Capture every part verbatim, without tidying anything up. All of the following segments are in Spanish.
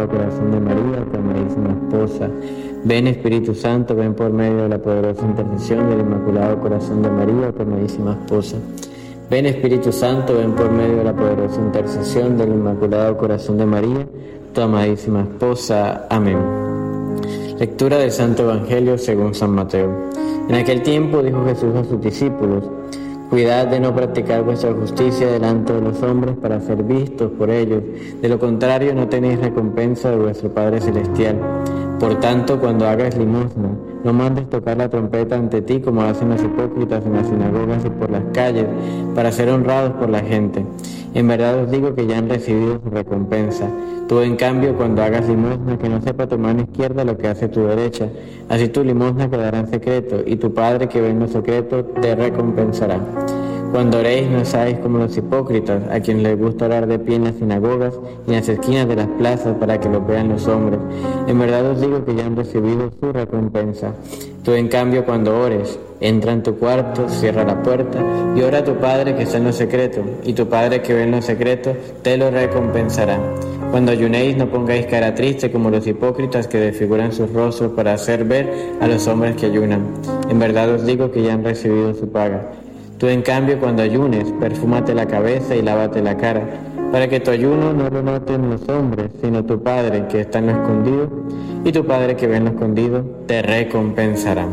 Inmaculado Corazón de María, tu amadísima esposa. Ven Espíritu Santo, ven por medio de la poderosa intercesión del Inmaculado Corazón de María, tu amadísima esposa. Ven Espíritu Santo, ven por medio de la poderosa intercesión del Inmaculado Corazón de María, tu amadísima esposa. Amén. Lectura del Santo Evangelio según San Mateo. En aquel tiempo dijo Jesús a sus discípulos: cuidad de no practicar vuestra justicia delante de los hombres para ser vistos por ellos. De lo contrario, no tenéis recompensa de vuestro Padre Celestial. Por tanto, cuando hagas limosna, no mandes tocar la trompeta ante ti como hacen los hipócritas en las sinagogas y por las calles, para ser honrados por la gente. En verdad os digo que ya han recibido su recompensa. Tú, en cambio, cuando hagas limosna, que no sepa tu mano izquierda lo que hace tu derecha. Así tu limosna quedará en secreto, y tu Padre que ve en lo secreto te recompensará. Cuando oréis, no seáis como los hipócritas, a quienes les gusta orar de pie en las sinagogas y en las esquinas de las plazas para que los vean los hombres. En verdad os digo que ya han recibido su recompensa. Tú, en cambio, cuando ores, entra en tu cuarto, cierra la puerta y ora a tu Padre que está en lo secreto, y tu Padre que ve en lo secreto te lo recompensará. Cuando ayunéis, no pongáis cara triste como los hipócritas que desfiguran sus rostros para hacer ver a los hombres que ayunan. En verdad os digo que ya han recibido su paga. Tú, en cambio, cuando ayunes, perfúmate la cabeza y lávate la cara, para que tu ayuno no lo noten los hombres, sino tu Padre que está en lo escondido, y tu Padre que ve en lo escondido te recompensará.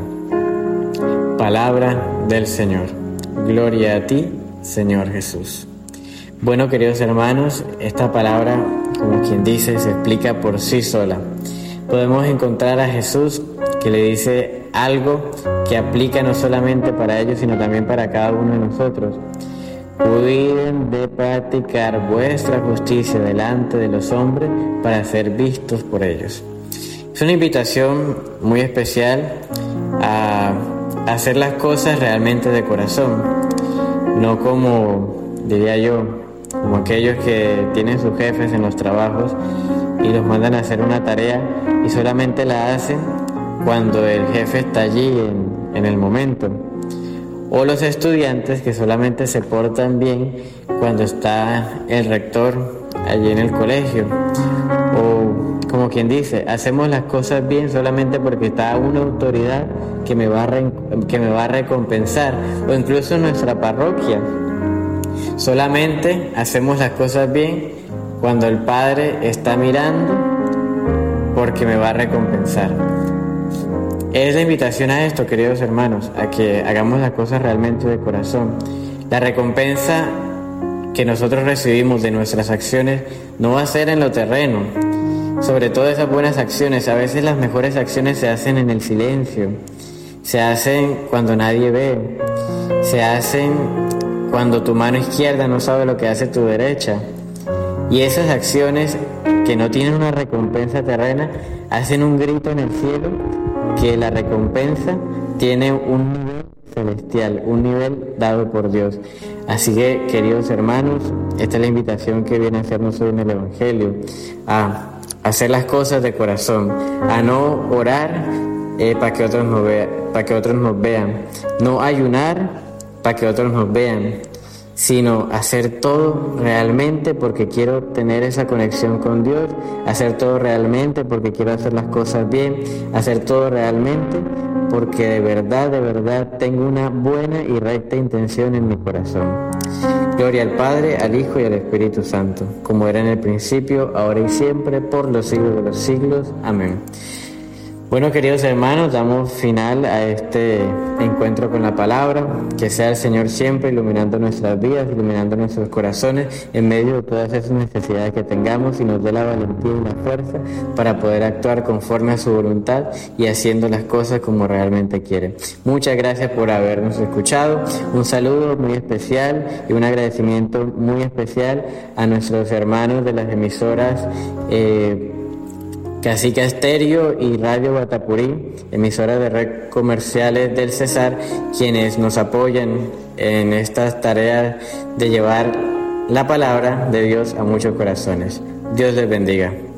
Palabra del Señor. Gloria a ti, Señor Jesús. Bueno, queridos hermanos, esta palabra, como quien dice, se explica por sí sola. Podemos encontrar a Jesús que le dice algo que aplica no solamente para ellos, sino también para cada uno de nosotros. Cuiden de practicar vuestra justicia delante de los hombres para ser vistos por ellos. Es una invitación muy especial a hacer las cosas realmente de corazón, no como, diría yo, como aquellos que tienen sus jefes en los trabajos y los mandan a hacer una tarea y solamente la hacen cuando el jefe está allí en, en el momento. O los estudiantes que solamente se portan bien cuando está el rector allí en el colegio. O como quien dice, hacemos las cosas bien solamente porque está una autoridad que me va a, re, que me va a recompensar. O incluso en nuestra parroquia. Solamente hacemos las cosas bien cuando el Padre está mirando porque me va a recompensar. Es la invitación a esto, queridos hermanos, a que hagamos las cosas realmente de corazón. La recompensa que nosotros recibimos de nuestras acciones no va a ser en lo terreno. Sobre todo esas buenas acciones, a veces las mejores acciones se hacen en el silencio, se hacen cuando nadie ve, se hacen cuando tu mano izquierda no sabe lo que hace tu derecha. Y esas acciones que no tienen una recompensa terrena hacen un grito en el cielo que la recompensa tiene un nivel celestial, un nivel dado por Dios. Así que, queridos hermanos, esta es la invitación que viene a hacernos hoy en el Evangelio, a hacer las cosas de corazón, a no orar eh, para que otros nos vean, para que otros nos vean, no ayunar para que otros nos vean, sino hacer todo realmente porque quiero tener esa conexión con Dios, hacer todo realmente porque quiero hacer las cosas bien, hacer todo realmente porque de verdad, de verdad tengo una buena y recta intención en mi corazón. Gloria al Padre, al Hijo y al Espíritu Santo, como era en el principio, ahora y siempre, por los siglos de los siglos. Amén. Bueno, queridos hermanos, damos final a este encuentro con la palabra. Que sea el Señor siempre iluminando nuestras vidas, iluminando nuestros corazones en medio de todas esas necesidades que tengamos, y nos dé la valentía y la fuerza para poder actuar conforme a su voluntad y haciendo las cosas como realmente quiere. Muchas gracias por habernos escuchado. Un saludo muy especial y un agradecimiento muy especial a nuestros hermanos de las emisoras eh, Cacique Estéreo y Radio Guatapurí, emisoras de red comerciales del Cesar, quienes nos apoyan en estas tareas de llevar la palabra de Dios a muchos corazones. Dios les bendiga.